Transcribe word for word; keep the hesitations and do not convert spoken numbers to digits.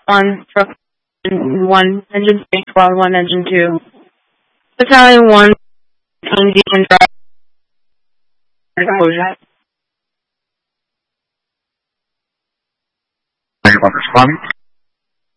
one, truck one, engine three, squad one, engine two. Battalion one, team demon drive, exposure. Thank you for responding.